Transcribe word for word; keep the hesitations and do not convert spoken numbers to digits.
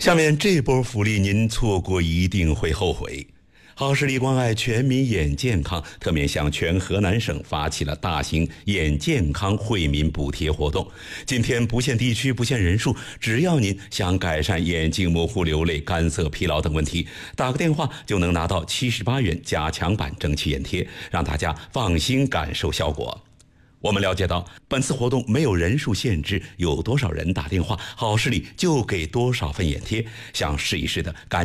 下面这波福利您错过一定会后悔。好视力关爱全民眼健康，特面向全河南省发起了大型眼健康惠民补贴活动。今天不限地区不限人数，只要您想改善眼睛模糊、流泪、干涩、疲劳等问题，打个电话就能拿到七十八元加强版蒸汽眼贴，让大家放心感受效果。我们了解到，本次活动没有人数限制，有多少人打电话，好视力就给多少份眼贴。想试一试的赶